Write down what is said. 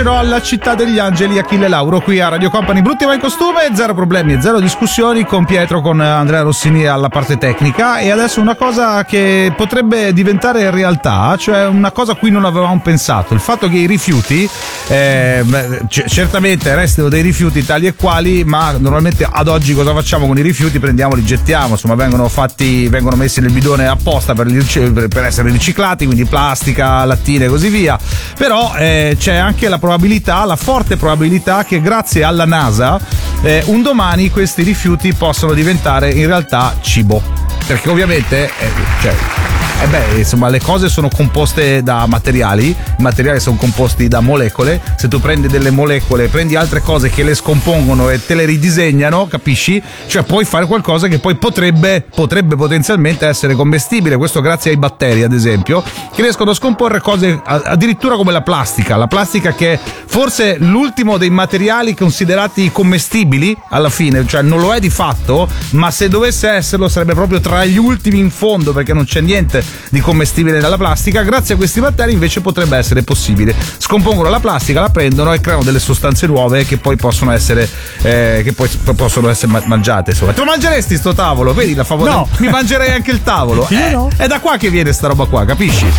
Alla città degli angeli, Achille Lauro qui a Radio Company. Brutti ma in costume, zero problemi e zero discussioni, con Pietro, con Andrea Rossini alla parte tecnica. E adesso una cosa che potrebbe diventare realtà, cioè una cosa a cui non avevamo pensato, il fatto che i rifiuti certamente restano dei rifiuti tali e quali, ma normalmente ad oggi cosa facciamo con i rifiuti? Prendiamo, li gettiamo, insomma vengono messi nel bidone apposta per essere riciclati, quindi plastica, lattine e così via. Però c'è anche la forte probabilità che grazie alla NASA un domani questi rifiuti possano diventare in realtà cibo, perché ovviamente insomma le cose sono composte da materiali, i materiali sono composti da molecole. Se tu prendi delle molecole, prendi altre cose che le scompongono e te le ridisegnano, capisci? Cioè puoi fare qualcosa che poi potrebbe potenzialmente essere commestibile. Questo grazie ai batteri, ad esempio, che riescono a scomporre cose addirittura come la plastica che è forse l'ultimo dei materiali considerati commestibili alla fine, cioè non lo è di fatto, ma se dovesse esserlo sarebbe proprio tra gli ultimi in fondo, perché non c'è niente di commestibile dalla plastica. Grazie a questi batteri invece potrebbe essere possibile. Scompongono la plastica, la prendono e creano delle sostanze nuove che poi possono essere mangiate. Insomma, te lo mangeresti sto tavolo? Vedi la favore? No. Mi mangerei anche il tavolo. Io no. È da qua che viene sta roba qua, capisci?